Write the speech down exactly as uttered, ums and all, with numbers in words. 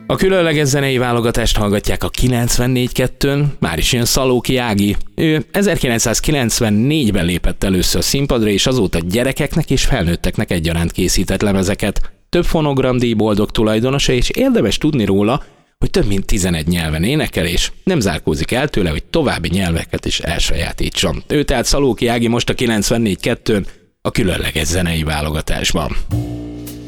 A különleges zenei válogatást hallgatják a kilencvennégy kettőn, már is jön Szalóki Ági. Ő ezerkilencszázkilencvennégyben lépett először színpadra, és azóta gyerekeknek és felnőtteknek egyaránt készített lemezeket. Több fonogramdíj boldog tulajdonosa, és érdemes tudni róla, hogy több mint tizenegy nyelven énekel, és nem zárkózik el tőle, hogy további nyelveket is elsajátítson. Ő tehát Szalóki Ági most a kilencvennégy kettőn, a különleges zenei válogatásban.